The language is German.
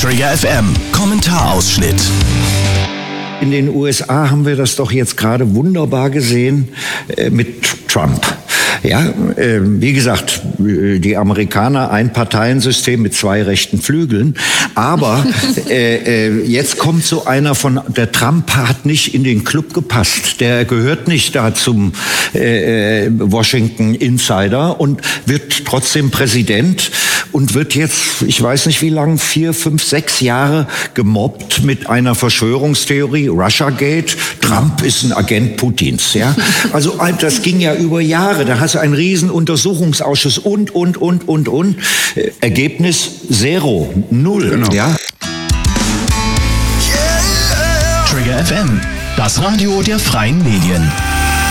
Trigger FM, Kommentarausschnitt. In den USA haben wir das doch jetzt gerade wunderbar gesehen mit Trump. Ja, wie gesagt, die Amerikaner, ein Parteiensystem mit 2 rechten Flügeln. Aber jetzt kommt so einer der Trump hat nicht in den Club gepasst. Der gehört nicht da zum Washington Insider und wird trotzdem Präsident und wird jetzt, ich weiß nicht wie lang, 4, 5, 6 Jahre gemobbt mit einer Verschwörungstheorie, Russiagate. Trump ist ein Agent Putins. Ja, also das ging ja über Jahre. Da hast du einen riesen Untersuchungsausschuss und. Ergebnis 0, 0. Genau. Ja. Trigger FM, das Radio der freien Medien.